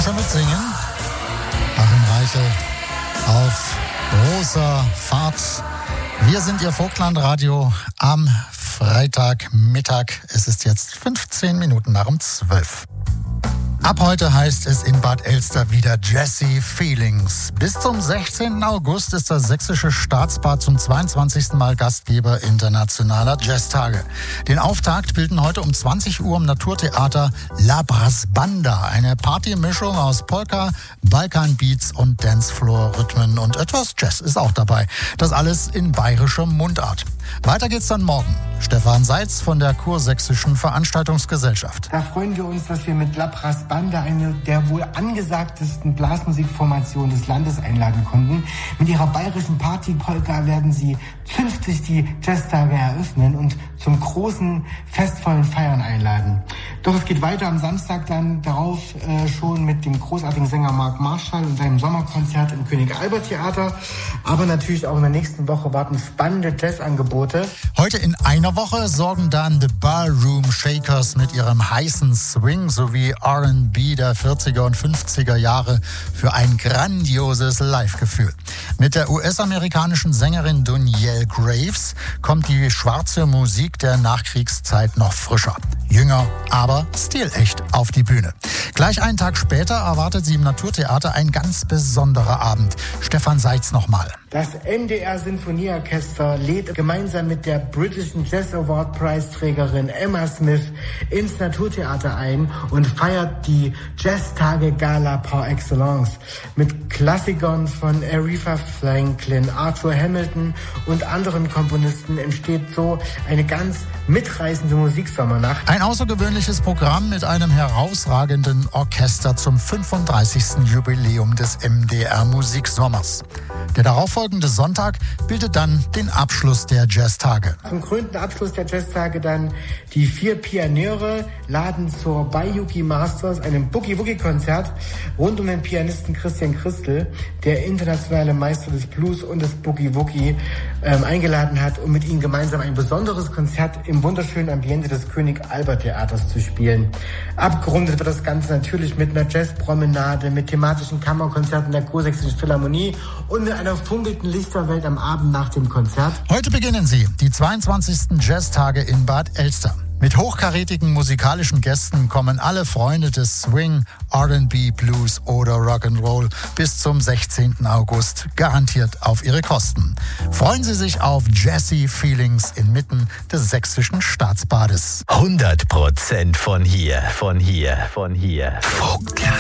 schon mitsingen? Achim Reichel auf großer Fahrt. Wir sind Ihr Vogtlandradio am Freitagmittag. Es ist jetzt 15 Minuten nach um 12. Ab heute heißt es in Bad Elster wieder Jazzy Feelings. Bis zum 16. August ist das Sächsische Staatsbad zum 22. Mal Gastgeber internationaler Jazztage. Den Auftakt bilden heute um 20 Uhr im Naturtheater La Brass Banda. Eine Partymischung aus Polka, Balkanbeats und Dancefloor-Rhythmen und etwas Jazz ist auch dabei. Das alles in bayerischer Mundart. Weiter geht's dann morgen. Stefan Seitz von der Kursächsischen Veranstaltungsgesellschaft. Da freuen wir uns, dass wir mit La Brass Banda eine der wohl angesagtesten Blasmusikformationen des Landes einladen konnten. Mit ihrer bayerischen Party-Polka werden sie 50 die Jazztage eröffnen und zum großen, festvollen Feiern einladen. Doch es geht weiter am Samstag dann darauf schon mit dem großartigen Sänger Mark Marschall und seinem Sommerkonzert im König-Albert-Theater. Aber natürlich auch in der nächsten Woche warten spannende Jazzangebote. Heute in einer Woche sorgen dann The Ballroom Shakers mit ihrem heißen Swing sowie R&B der 40er und 50er Jahre für ein grandioses Live-Gefühl. Mit der US-amerikanischen Sängerin Donielle Graves kommt die schwarze Musik der Nachkriegszeit noch frischer. Jünger, aber stilecht auf die Bühne. Gleich einen Tag später erwartet sie im Naturtheater ein ganz besonderer Abend. Stefan Seitz nochmal. Das NDR Sinfonieorchester lädt gemeinsam mit der Britischen Jazz Award Preisträgerin Emma Smith ins Naturtheater ein und feiert die Jazztage Gala par excellence. Mit Klassikern von Aretha Franklin, Arthur Hamilton und anderen Komponisten entsteht so eine ganz mitreißende Musiksommernacht. Ein außergewöhnliches Programm mit einem herausragenden Orchester zum 35. Jubiläum des MDR Musiksommers. Der darauffolgende Sonntag bildet dann den Abschluss der Jazztage. Zum krönenden Abschluss der Jazztage dann die 4 Pioniere laden zur Bayuki Masters, einem Boogie-Woogie-Konzert rund um den Pianisten Christian Christel, der internationale Meister des Blues und des Boogie-Woogie, eingeladen hat, um mit ihnen gemeinsam ein besonderes Konzert im wunderschönen Ambiente des König-Albert-Theaters zu spielen. Abgerundet wird das Ganze natürlich mit einer Jazzpromenade, mit thematischen Kammerkonzerten der Kursächsischen Philharmonie und mit einer funkelnden Lichterwelt am Abend nach dem Konzert. Heute beginnen sie, die 22. Jazztage in Bad Elster. Mit hochkarätigen musikalischen Gästen kommen alle Freunde des Swing, R&B, Blues oder Rock'n'Roll bis zum 16. August garantiert auf ihre Kosten. Freuen Sie sich auf Jazzy Feelings inmitten des Sächsischen Staatsbades. 100% von hier. Vogtland.